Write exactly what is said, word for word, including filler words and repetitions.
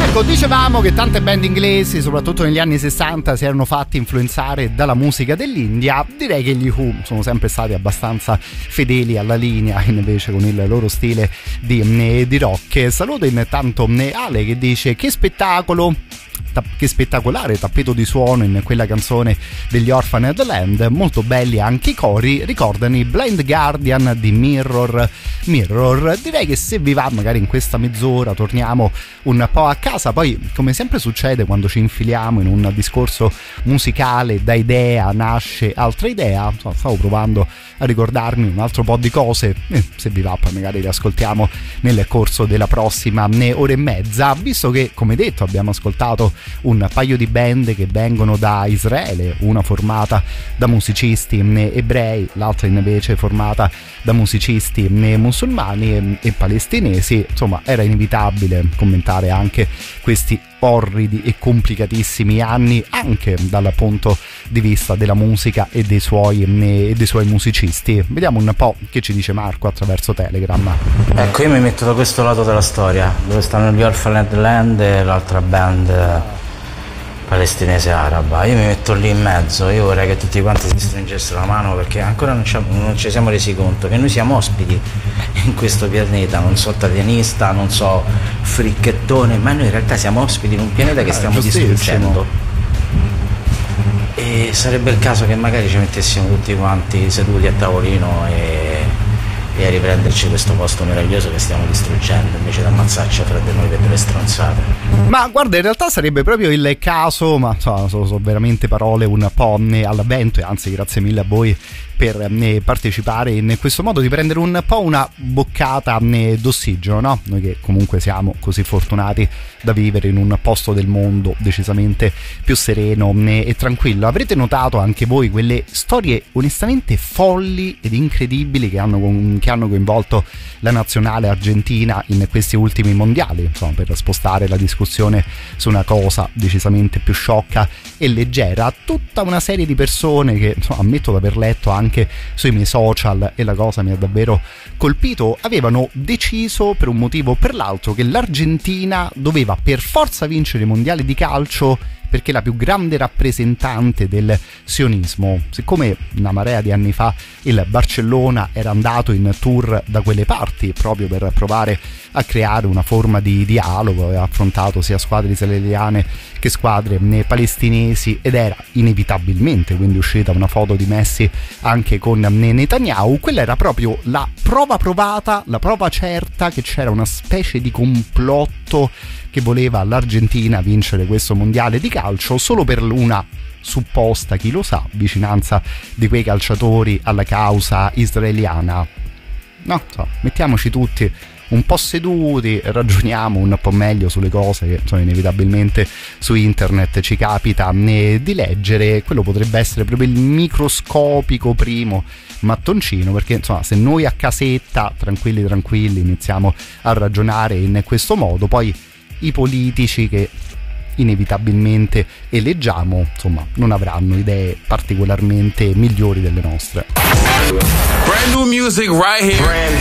Ecco, dicevamo che tante band inglesi, soprattutto negli anni sessanta, si erano fatti influenzare dalla musica dell'India. Direi che gli Who sono sempre stati abbastanza fedeli alla linea, invece, con il loro stile di, di rock. Saluto intanto Ale che dice: che spettacolo, che spettacolare tappeto di suono in quella canzone degli Orphaned Land, molto belli anche i cori, ricordano i Blind Guardian di Mirror Mirror. Direi che se vi va, magari in questa mezz'ora torniamo un po' a casa. Poi, come sempre succede quando ci infiliamo in un discorso musicale, da idea nasce altra idea. Stavo provando a ricordarmi un altro po' di cose, eh, se vi va poi magari le ascoltiamo nel corso della prossima ora e mezza, visto che, come detto, abbiamo ascoltato un paio di band che vengono da Israele, una formata da musicisti ebrei, l'altra invece formata da musicisti musulmani e palestinesi. Insomma, era inevitabile commentare anche questi orridi e complicatissimi anni anche dal punto di vista della musica e dei suoi, e dei suoi musicisti. Vediamo un po' che ci dice Marco attraverso Telegram. Ecco, io mi metto da questo lato della storia, dove stanno gli Orphaned Land e l'altra band palestinese araba. Io mi metto lì in mezzo. Io vorrei che tutti quanti si stringessero la mano, perché ancora non, non ci siamo resi conto che noi siamo ospiti in questo pianeta. Non so italianista, non so fricchettone, ma noi in realtà siamo ospiti in un pianeta che stiamo distruggendo, e sarebbe il caso che magari ci mettessimo tutti quanti seduti a tavolino e e a riprenderci questo posto meraviglioso che stiamo distruggendo, invece di ammazzarci fra di noi per delle stronzate. Ma guarda, in realtà sarebbe proprio il caso, ma so, sono so veramente parole un po' all'avvento, e anzi grazie mille a voi per eh, partecipare in questo modo, di prendere un po' una boccata eh, d'ossigeno, no? Noi che comunque siamo così fortunati da vivere in un posto del mondo decisamente più sereno eh, e tranquillo. Avrete notato anche voi quelle storie onestamente folli ed incredibili che hanno, che hanno coinvolto la nazionale argentina in questi ultimi mondiali, insomma, per spostare la discussione su una cosa decisamente più sciocca e leggera. Tutta una serie di persone che, insomma, ammetto di aver letto anche anche sui miei social, e la cosa mi ha davvero colpito, avevano deciso per un motivo o per l'altro che l'Argentina doveva per forza vincere i mondiali di calcio, perché la più grande rappresentante del sionismo. Siccome una marea di anni fa il Barcellona era andato in tour da quelle parti proprio per provare a creare una forma di dialogo, aveva affrontato sia squadre israeliane che squadre palestinesi, ed era inevitabilmente quindi uscita una foto di Messi anche con Netanyahu, quella era proprio la prova provata, la prova certa che c'era una specie di complotto che voleva l'Argentina vincere questo mondiale di calcio solo per una supposta, chi lo sa, vicinanza di quei calciatori alla causa israeliana. No, so, mettiamoci tutti un po' seduti, ragioniamo un po' meglio sulle cose che, insomma, inevitabilmente su internet ci capita di leggere. Quello potrebbe essere proprio il microscopico primo mattoncino, perché, insomma, se noi a casetta tranquilli tranquilli iniziamo a ragionare in questo modo, poi i politici che inevitabilmente eleggiamo, insomma, non avranno idee particolarmente migliori delle nostre. Brand new music right here.